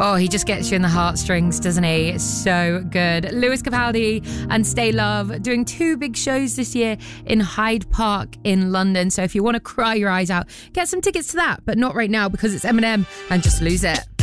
Oh, he just gets you in the heartstrings, doesn't he? It's so good. Lewis Capaldi and Stay Love doing 2 big shows this year in Hyde Park in London. So if you want to cry your eyes out, get some tickets to that, but not right now because it's Eminem and Just Lose It.